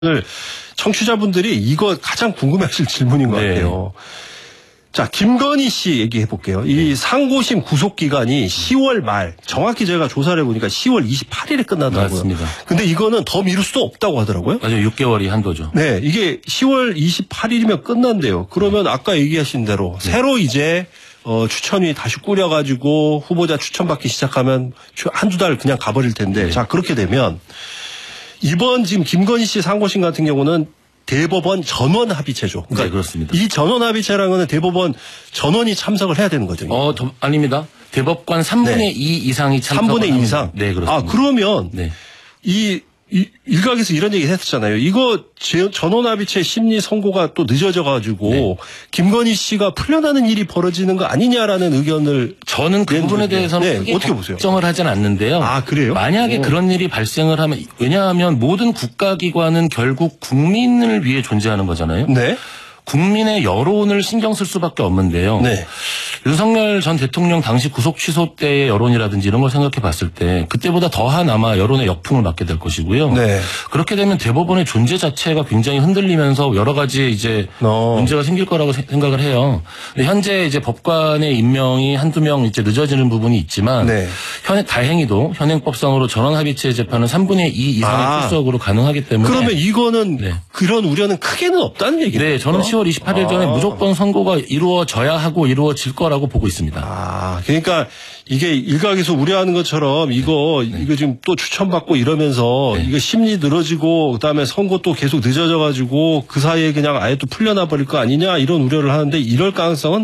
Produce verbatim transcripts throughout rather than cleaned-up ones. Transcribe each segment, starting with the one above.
청취자분들이 이거 가장 궁금해하실 질문인 것 네. 같아요. 자, 김건희 씨 얘기해 볼게요. 이 네. 상고심 구속 기간이 시월 말, 정확히 제가 조사를 해보니까 시월 이십팔일에 끝나더라고요. 맞습니다. 근데 이거는 더 미룰 수도 없다고 하더라고요. 맞아요. 육 개월이 한도죠. 네, 이게 시월 이십팔일이면 끝난대요. 그러면 아까 얘기하신 대로 네. 새로 이제 어, 추천위 다시 꾸려가지고 후보자 추천받기 시작하면 한두 달 그냥 가버릴 텐데, 네. 자, 그렇게 되면 이번 지금 김건희 씨 상고심 같은 경우는 대법원 전원 합의체죠. 그러니까 네, 그렇습니다. 이 전원 합의체라는 거는 대법원 전원이 참석을 해야 되는 거죠. 어, 더, 아닙니다. 대법관 삼분의 네. 이 이상이 참석. 삼분의 이 이상? 네, 그렇습니다. 아, 그러면 네. 이, 이 일각에서 이런 얘기 했었잖아요. 이거 전원합의체 심리 선고가 또 늦어져가지고 네. 김건희 씨가 풀려나는 일이 벌어지는 거 아니냐라는 의견을 저는 그 부분에 대해서는 네, 크게 어떻게 보세요? 걱정을 하진 않는데요. 아, 그래요? 만약에 오. 그런 일이 발생을 하면, 왜냐하면 모든 국가기관은 결국 국민을 위해 존재하는 거잖아요. 네. 국민의 여론을 신경 쓸 수밖에 없는데요. 네. 윤석열 전 대통령 당시 구속 취소 때의 여론이라든지 이런 걸 생각해 봤을 때 그때보다 더한 아마 여론의 역풍을 맞게 될 것이고요. 네. 그렇게 되면 대법원의 존재 자체가 굉장히 흔들리면서 여러 가지 이제 어. 문제가 생길 거라고 생각을 해요. 근데 현재 이제 법관의 임명이 한두 명 이제 늦어지는 부분이 있지만 네. 현 다행히도 현행법상으로 전원합의체 재판은 삼분의 이 이상의 아. 출석으로 가능하기 때문에 그러면 이거는 네. 그런 우려는 크게는 없다는 얘기죠. 네, 저는 시월 이십팔일 전에 아. 무조건 선고가 이루어져야 하고 이루어질 거라고 보고 있습니다. 아, 그러니까 이게 일각에서 우려하는 것처럼 이거 네. 이거 지금 또 추천받고 이러면서 네. 이거 심리 늘어지고 그다음에 선고 또 계속 늦어져 가지고 그 사이에 그냥 아예 또 풀려나 버릴 거 아니냐 이런 우려를 하는데 이럴 가능성은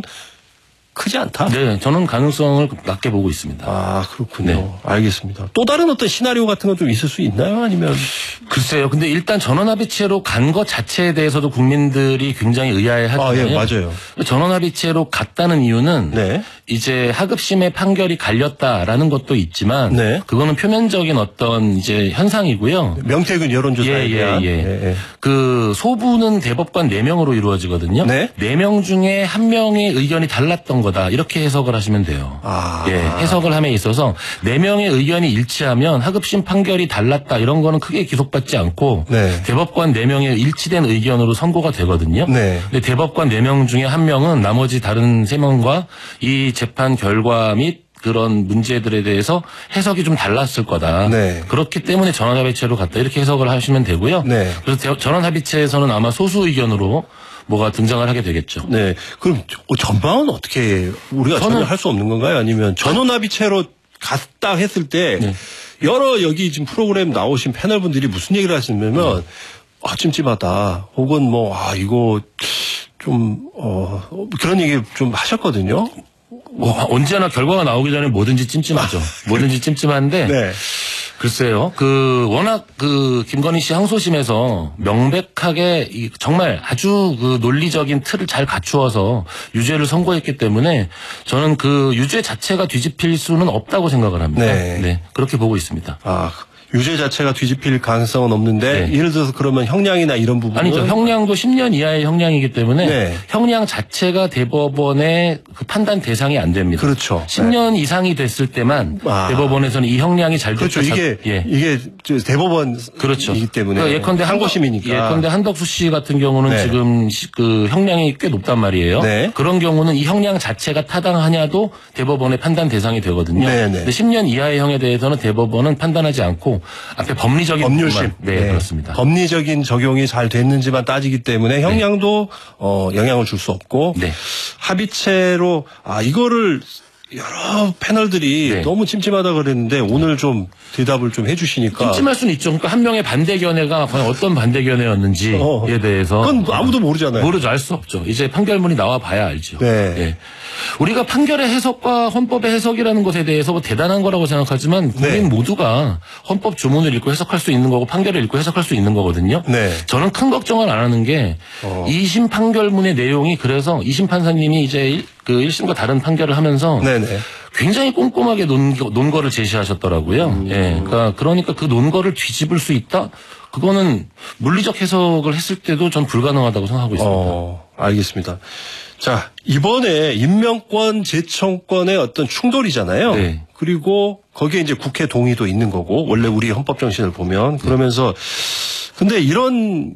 크지 않다. 네, 저는 가능성을 낮게 보고 있습니다. 아, 그렇군요. 네. 알겠습니다. 또 다른 어떤 시나리오 같은 건 좀 있을 수 있나요? 아니면 글쎄요. 근데 일단 전원합의체로 간 것 자체에 대해서도 국민들이 굉장히 의아해 하잖아요. 아, 예, 맞아요. 전원합의체로 갔다는 이유는 네. 이제 하급심의 판결이 갈렸다라는 것도 있지만 네. 그거는 표면적인 어떤 이제 현상이고요. 명태균 여론조사에 예, 대한 예, 예. 예, 예. 그 소부는 대법관 네 명으로 이루어지거든요. 네. 네 명 중에 한 명의 의견이 달랐던 거다. 이렇게 해석을 하시면 돼요. 아. 예, 해석을 함에 있어서 네 명의 의견이 일치하면 하급심 판결이 달랐다. 이런 거는 크게 기속받지 않고 네. 대법관 네 명의 일치된 의견으로 선고가 되거든요. 네. 근데 대법관 네 명 중에 한 명은 나머지 다른 세 명과 이 재판 결과 및 그런 문제들에 대해서 해석이 좀 달랐을 거다. 네. 그렇기 때문에 전원합의체로 갔다. 이렇게 해석을 하시면 되고요. 네. 그래서 전원합의체에서는 아마 소수 의견으로 뭐가 등장을 하게 되겠죠. 네. 그럼 전망은 어떻게 우리가 저는- 전혀 할 수 없는 건가요? 아니면 전원합의체로 갔다 했을 때 네. 여러 여기 지금 프로그램 나오신 패널 분들이 무슨 얘기를 하시냐면 아, 찜찜하다. 혹은 뭐 아, 이거 좀 어, 그런 얘기 좀 하셨거든요. 뭐 언제나 결과가 나오기 전에 뭐든지 찜찜하죠. 뭐든지 찜찜한데 네. 글쎄요. 그 워낙 그 김건희 씨 항소심에서 명백하게 이 정말 아주 그 논리적인 틀을 잘 갖추어서 유죄를 선고했기 때문에 저는 그 유죄 자체가 뒤집힐 수는 없다고 생각을 합니다. 네. 네, 그렇게 보고 있습니다. 아, 유죄 자체가 뒤집힐 가능성은 없는데 네. 예를 들어서 그러면 형량이나 이런 부분은 아니죠. 형량도 십 년 이하의 형량이기 때문에 네. 형량 자체가 대법원의 그 판단 대상이 안 됩니다. 그렇죠. 십 년 이상이 됐을 때만 아. 대법원에서는 이 형량이 잘 그렇죠. 됐다. 이게 예. 이게 저 대법원 그렇죠. 이기 때문에 그러니까 예컨대 항고심이니까. 예컨대 한덕수 씨 같은 경우는 네. 지금 시- 그 형량이 꽤 높단 말이에요. 네. 그런 경우는 이 형량 자체가 타당하냐도 대법원의 판단 대상이 되거든요. 네, 네. 근데 십 년 이하의 형에 대해서는 대법원은 판단하지 않고 앞에 법리적인 법률심. 부분만- 네, 그렇습니다. 법리적인 적용이 잘 됐는지만 따지기 때문에 형량도 어, 영향을 줄 수 없고 네. 합의체로 아 이거를 여러 패널들이 네. 너무 찜찜하다 그랬는데 오늘 좀 대답을 좀 해주시니까 찜찜할 수는 있죠. 그러니까 한 명의 반대 견해가 과연 어떤 반대 견해였는지에 어. 대해서 그건 아무도 모르잖아요. 모르죠. 알 수 없죠. 이제 판결문이 나와 봐야 알죠. 네. 예. 우리가 판결의 해석과 헌법의 해석이라는 것에 대해서 뭐 대단한 거라고 생각하지만 국민 네. 모두가 헌법 조문을 읽고 해석할 수 있는 거고 판결을 읽고 해석할 수 있는 거거든요. 네. 저는 큰 걱정을 안 하는 게 어. 이심 판결문의 내용이 그래서 이심 판사님이 이제 일, 그 일심과 다른 판결을 하면서 네네. 굉장히 꼼꼼하게 논거, 논거를 제시하셨더라고요. 음. 예. 그러니까, 그러니까 그 논거를 뒤집을 수 있다? 그거는 물리적 해석을 했을 때도 전 불가능하다고 생각하고 있습니다. 어, 알겠습니다. 자, 이번에 임명권, 재청권의 어떤 충돌이잖아요. 네. 그리고 거기에 이제 국회 동의도 있는 거고, 원래 우리 헌법 정신을 보면. 그러면서, 근데 이런